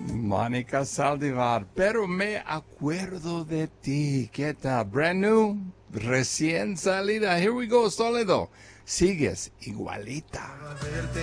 Mónica Saldivar, pero me acuerdo de ti. ¿Qué tal? Brand new, recién salida. Here we go, Soledo. Sigues igualita.